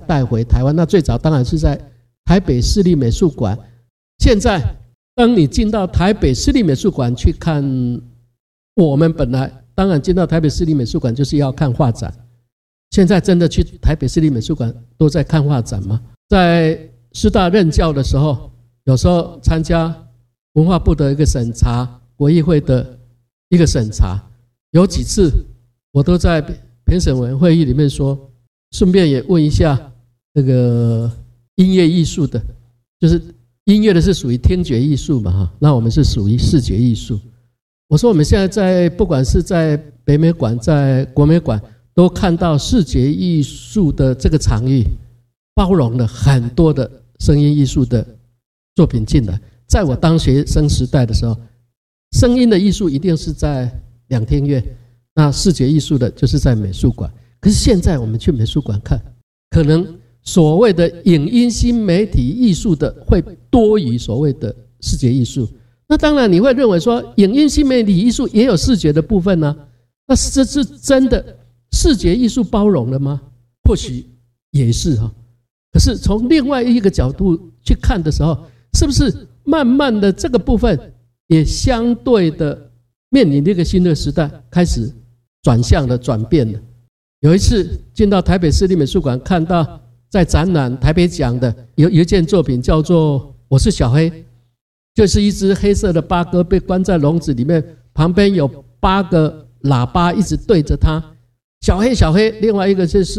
带回台湾。那最早当然是在台北市立美术馆。现在当你进到台北市立美术馆去看，我们本来当然进到台北市立美术馆就是要看画展，现在真的去台北市立美术馆都在看画展吗？在师大任教的时候，有时候参加文化部的一个审查，国艺会的一个审查，有几次我都在评审委员会议里面说，顺便也问一下那个音乐艺术的，就是音乐的是属于听觉艺术嘛，那我们是属于视觉艺术。我说我们现在在不管是在北美馆、在国美馆，都看到视觉艺术的这个场域包容了很多的声音艺术的作品进来。在我当学生时代的时候，声音的艺术一定是在两厅院，那视觉艺术的就是在美术馆。可是现在我们去美术馆看，可能所谓的影音新媒体艺术的会多于所谓的视觉艺术。那当然你会认为说，影音新媒体艺术也有视觉的部分呢？那这是真的视觉艺术包容了吗？或许也是哈。可是从另外一个角度去看的时候，是不是慢慢的这个部分也相对的面临这个新的时代，开始转向了、转变了？有一次进到台北市立美术馆，看到在展览台北奖的有一件作品叫做《我是小黑》，就是一只黑色的八哥被关在笼子里面，旁边有8个喇叭一直对着它，小黑小黑，另外一个就是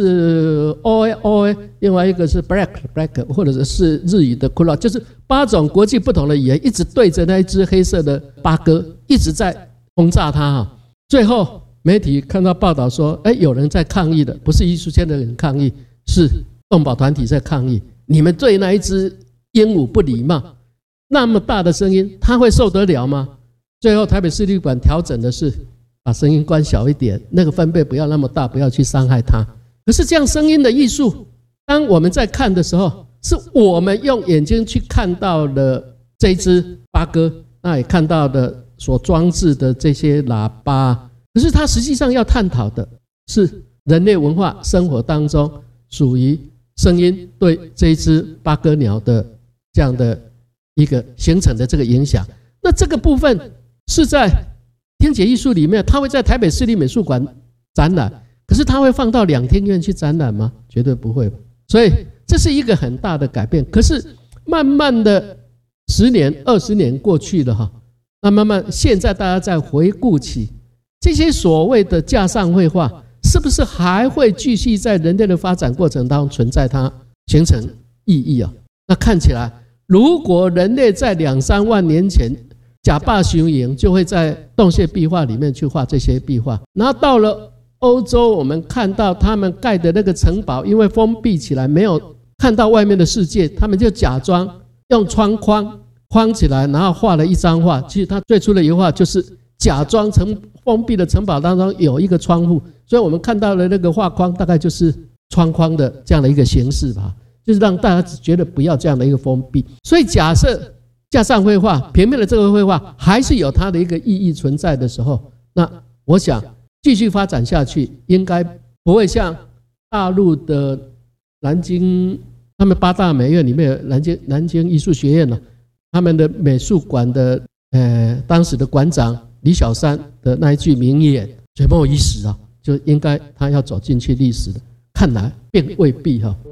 OA OA， 另外一个是 black black， 或者是日语的 kura， 就是8种国际不同的语言一直对着那一只黑色的八哥，一直在轰炸它。最后媒体看到报道说，有人在抗议的，不是艺术圈的人抗议，是动保团体在抗议，你们对那一只鹦鹉不礼貌，那么大的声音，它会受得了吗？最后台北市立馆调整的是把声音关小一点，那个分贝不要那么大，不要去伤害它。可是这样声音的艺术，当我们在看的时候，是我们用眼睛去看到了这一只八哥，那也看到的所装置的这些喇叭。可是它实际上要探讨的是人类文化生活当中属于声音对这一只八哥鸟的这样的一个形成的这个影响。那这个部分是在听觉艺术里面，它会在台北市立美术馆展览，可是它会放到两厅院去展览吗？绝对不会。所以这是一个很大的改变。可是慢慢的10年、20年过去了哈，那慢慢现在大家再回顾起这些所谓的架上绘画，是不是还会继续在人类的发展过程当中存在它形成意义啊？那看起来，如果人类在2、3万年前假霸雄营就会在洞穴壁画里面去画这些壁画，然后到了欧洲，我们看到他们盖的那个城堡，因为封闭起来没有看到外面的世界，他们就假装用窗框起来，然后画了一张画。其实他最初的油画就是假装封闭的城堡当中有一个窗户，所以我们看到的那个画框大概就是窗框的这样的一个形式吧，就是让大家觉得不要这样的一个封闭。所以假设架上绘画平面的这个绘画还是有它的一个意义存在的时候，那我想继续发展下去，应该不会像大陆的南京，他们8大美院里面有南京艺术学院呢，他们的美术馆的当时的馆长李小山的那一句名言“水墨一时”啊，就应该他要走进去历史的，看来并未必哈。